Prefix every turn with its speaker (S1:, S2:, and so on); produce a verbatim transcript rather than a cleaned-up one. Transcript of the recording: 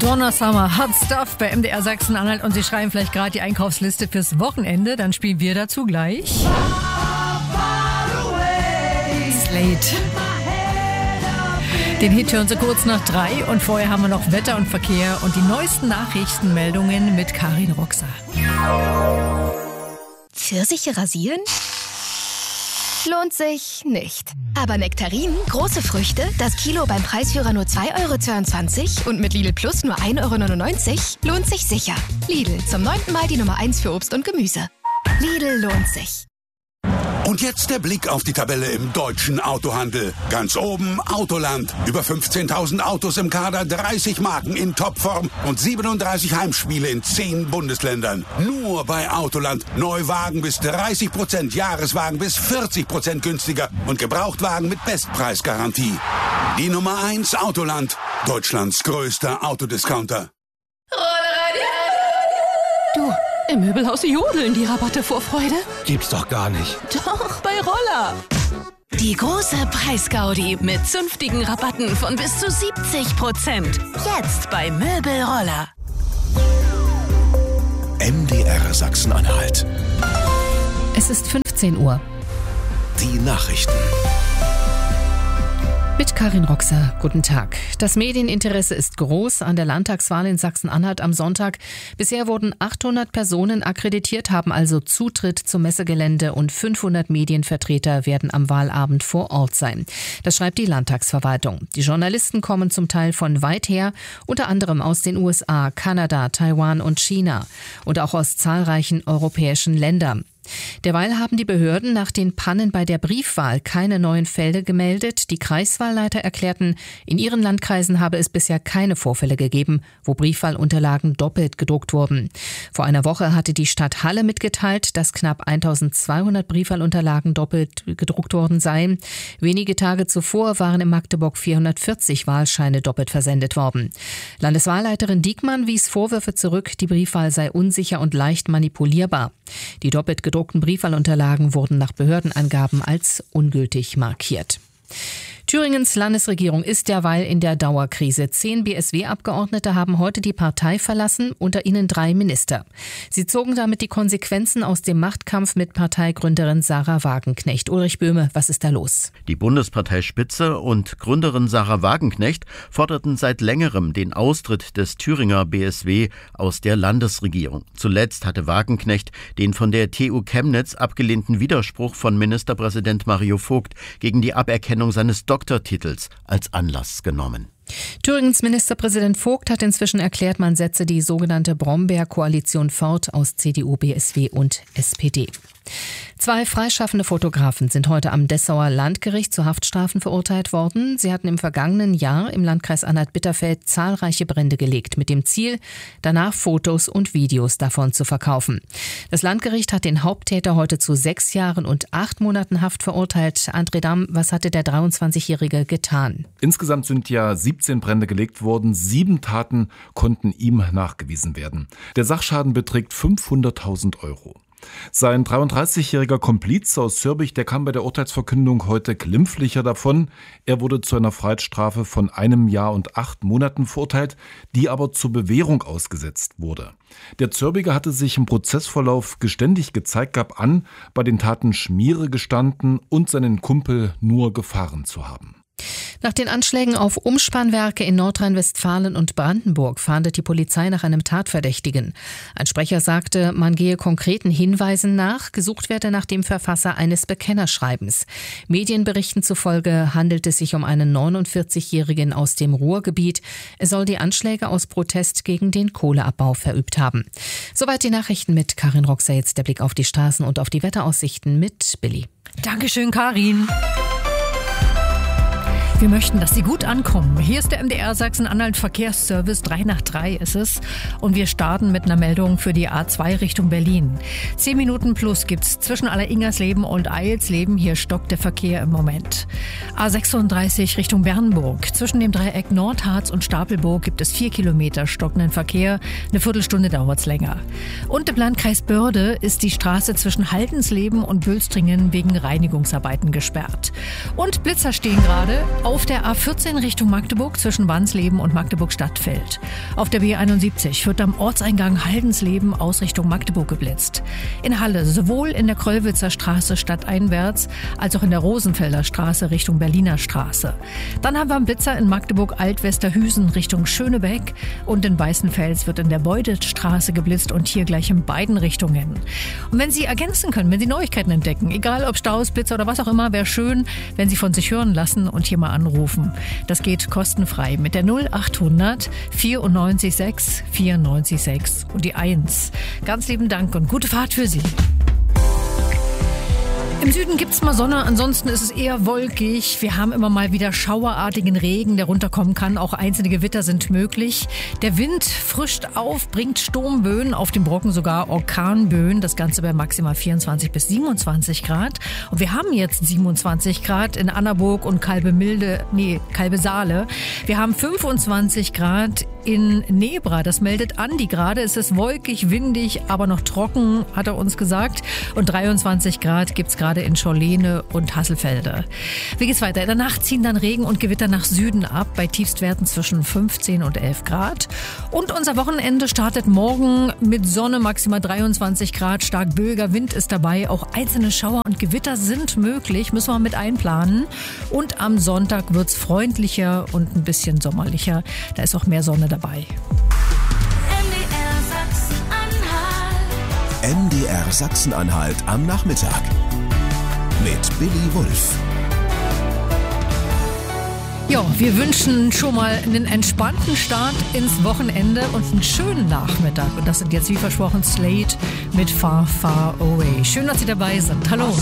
S1: Donna Summer, Hot Stuff bei M D R Sachsen-Anhalt und Sie schreiben vielleicht gerade die Einkaufsliste fürs Wochenende, dann spielen wir dazu gleich Slate. Den Hit hören Sie kurz nach drei und vorher haben wir noch Wetter und Verkehr und die neuesten Nachrichtenmeldungen mit Karin Roxer.
S2: Pfirsiche rasieren? Lohnt sich nicht. Aber Nektarinen, große Früchte, das Kilo beim Preisführer nur zwei Euro zweiundzwanzig und mit Lidl Plus nur ein Euro neunundneunzig, lohnt sich sicher. Lidl, zum neunten Mal die Nummer eins für Obst und Gemüse. Lidl lohnt sich.
S3: Und jetzt der Blick auf die Tabelle im deutschen Autohandel. Ganz oben Autoland. Über fünfzehntausend Autos im Kader, dreißig Marken in Topform und siebenunddreißig Heimspiele in zehn Bundesländern. Nur bei Autoland. Neuwagen bis dreißig Prozent, Jahreswagen bis vierzig Prozent günstiger und Gebrauchtwagen mit Bestpreisgarantie. Die Nummer eins Autoland. Deutschlands größter Autodiscounter.
S4: Du, im Möbelhaus jodeln die Rabatte vor Freude.
S5: Gibt's doch gar nicht.
S4: Doch, bei Roller. Die große Preisgaudi mit zünftigen Rabatten von bis zu siebzig Prozent. Jetzt bei Möbelroller.
S5: M D R Sachsen-Anhalt.
S1: Es ist fünfzehn Uhr.
S5: Die Nachrichten.
S1: Mit Karin Roxer, guten Tag. Das Medieninteresse ist groß an der Landtagswahl in Sachsen-Anhalt am Sonntag. Bisher wurden achthundert Personen akkreditiert, haben also Zutritt zum Messegelände und fünfhundert Medienvertreter werden am Wahlabend vor Ort sein. Das schreibt die Landtagsverwaltung. Die Journalisten kommen zum Teil von weit her, unter anderem aus den U S A, Kanada, Taiwan und China und auch aus zahlreichen europäischen Ländern. Derweil haben die Behörden nach den Pannen bei der Briefwahl keine neuen Fälle gemeldet. Die Kreiswahlleiter erklärten, in ihren Landkreisen habe es bisher keine Vorfälle gegeben, wo Briefwahlunterlagen doppelt gedruckt wurden. Vor einer Woche hatte die Stadt Halle mitgeteilt, dass knapp eintausendzweihundert Briefwahlunterlagen doppelt gedruckt worden seien. Wenige Tage zuvor waren in Magdeburg vierhundertvierzig Wahlscheine doppelt versendet worden. Landeswahlleiterin Diekmann wies Vorwürfe zurück, die Briefwahl sei unsicher und leicht manipulierbar. Die doppelt gedruckten Briefwahlunterlagen wurden nach Behördenangaben als ungültig markiert. Thüringens Landesregierung ist derweil in der Dauerkrise. Zehn B S W-Abgeordnete haben heute die Partei verlassen, unter ihnen drei Minister. Sie zogen damit die Konsequenzen aus dem Machtkampf mit Parteigründerin Sarah Wagenknecht. Ulrich Böhme, was ist da los?
S6: Die Bundesparteispitze und Gründerin Sarah Wagenknecht forderten seit längerem den Austritt des Thüringer B S W aus der Landesregierung. Zuletzt hatte Wagenknecht den von der T U Chemnitz abgelehnten Widerspruch von Ministerpräsident Mario Vogt gegen die Aberkennung seines Doktortitels als Anlass genommen.
S1: Thüringens Ministerpräsident Vogt hat inzwischen erklärt, man setze die sogenannte Brombeer-Koalition fort aus C D U, B S W und S P D. Zwei freischaffende Fotografen sind heute am Dessauer Landgericht zu Haftstrafen verurteilt worden. Sie hatten im vergangenen Jahr im Landkreis Anhalt-Bitterfeld zahlreiche Brände gelegt, mit dem Ziel, danach Fotos und Videos davon zu verkaufen. Das Landgericht hat den Haupttäter heute zu sechs Jahren und acht Monaten Haft verurteilt. André Damm, was hatte der dreiundzwanzigjährige getan?
S7: Insgesamt sind ja siebzehn Brände gelegt worden. Sieben Taten konnten ihm nachgewiesen werden. Der Sachschaden beträgt fünfhunderttausend Euro. Sein dreiunddreißigjähriger Kompliz aus Sürbich, der kam bei der Urteilsverkündung heute glimpflicher davon. Er wurde zu einer Freiheitsstrafe von einem Jahr und acht Monaten verurteilt, die aber zur Bewährung ausgesetzt wurde. Der Zürbiger hatte sich im Prozessverlauf geständig gezeigt, gab an, bei den Taten Schmiere gestanden und seinen Kumpel nur gefahren zu haben.
S1: Nach den Anschlägen auf Umspannwerke in Nordrhein-Westfalen und Brandenburg fahndet die Polizei nach einem Tatverdächtigen. Ein Sprecher sagte, man gehe konkreten Hinweisen nach, gesucht werde nach dem Verfasser eines Bekennerschreibens. Medienberichten zufolge handelt es sich um einen neunundvierzigjährigen aus dem Ruhrgebiet. Er soll die Anschläge aus Protest gegen den Kohleabbau verübt haben. Soweit die Nachrichten mit Karin Roxer. Jetzt der Blick auf die Straßen und auf die Wetteraussichten mit Billy. Dankeschön, Karin. Wir möchten, dass Sie gut ankommen. Hier ist der M D R Sachsen-Anhalt Verkehrsservice, drei nach drei ist es. Und wir starten mit einer Meldung für die A zwei Richtung Berlin. Zehn Minuten plus gibt's zwischen Alleringersleben und Eilsleben. Hier stockt der Verkehr im Moment. A sechsunddreißig Richtung Bernburg. Zwischen dem Dreieck Nordharz und Stapelburg gibt es vier Kilometer stockenden Verkehr. Eine Viertelstunde dauert's länger. Und im Landkreis Börde ist die Straße zwischen Haldensleben und Bülstringen wegen Reinigungsarbeiten gesperrt. Und Blitzer stehen gerade auf
S8: Auf der A vierzehn Richtung Magdeburg zwischen Wansleben und Magdeburg-Stadtfeld. Auf der B einundsiebzig wird am Ortseingang Haldensleben aus Richtung Magdeburg geblitzt. In Halle sowohl in der Kröllwitzer Straße stadteinwärts als auch in der Rosenfelder Straße Richtung Berliner Straße. Dann haben wir einen Blitzer in Magdeburg Altwesterhüsen Richtung Schönebeck und in Weißenfels wird in der Beudetstraße geblitzt und hier gleich in beiden Richtungen. Und wenn Sie ergänzen können, wenn Sie Neuigkeiten entdecken, egal ob Staus, Blitzer oder was auch immer, wäre schön, wenn Sie von sich hören lassen und hier mal anrufen. Das geht kostenfrei mit der null achthundert vierundneunzig sechs vierundneunzig sechs und die eins. Ganz lieben Dank und gute Fahrt für Sie. Im Süden gibt's mal Sonne, ansonsten ist es eher wolkig. Wir haben immer mal wieder schauerartigen Regen, der runterkommen kann. Auch einzelne Gewitter sind möglich. Der Wind frischt auf, bringt Sturmböen, auf den Brocken sogar Orkanböen. Das Ganze bei maximal vierundzwanzig bis siebenundzwanzig Grad. Und wir haben jetzt siebenundzwanzig Grad in Annaburg und Kalbemilde, nee, Kalbesaale. Wir haben fünfundzwanzig Grad in Nebra. Das meldet Andi gerade. Es ist wolkig, windig, aber noch trocken, hat er uns gesagt. Und dreiundzwanzig Grad gibt's gerade in Schorlene und Hasselfelde. Wie geht's weiter? In der Nacht ziehen dann Regen und Gewitter nach Süden ab, bei Tiefstwerten zwischen fünfzehn und elf Grad. Und unser Wochenende startet morgen mit Sonne, maximal dreiundzwanzig Grad, stark böiger Wind ist dabei. Auch einzelne Schauer und Gewitter sind möglich, müssen wir mit einplanen. Und am Sonntag wird's freundlicher und ein bisschen sommerlicher. Da ist auch mehr Sonne dabei.
S5: M D R Sachsen-Anhalt am Nachmittag mit Billy Wulff.
S8: Ja, wir wünschen schon mal einen entspannten Start ins Wochenende und einen schönen Nachmittag. Und das sind jetzt wie versprochen Slade mit Far, Far Away. Schön, dass Sie dabei sind. Hallo.